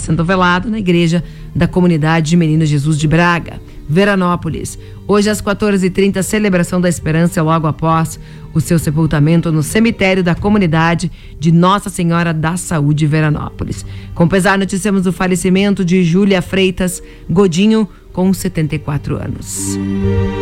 sendo velado na igreja da comunidade de Menino Jesus de Braga, Veranópolis. Hoje às 14h30, celebração da Esperança logo após o seu sepultamento no cemitério da comunidade de Nossa Senhora da Saúde, Veranópolis. Com pesar, noticiamos o falecimento de Júlia Freitas Godinho, com 74 anos.